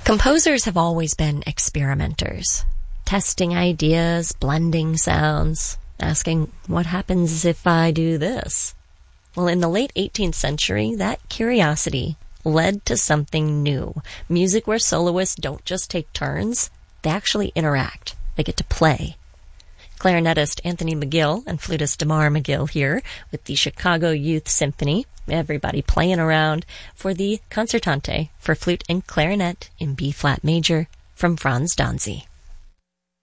Composers have always been experimenters, testing ideas, blending sounds, asking, what happens if I do this? Well, in the late 18th century, that curiosity led to something new. Music where soloists don't just take turns, they actually interact. They get to play. Clarinetist Anthony McGill and flutist Damar McGill here with the Chicago Youth Symphony. Everybody playing around for the Concertante for flute and clarinet in B-flat major from Franz Danzy.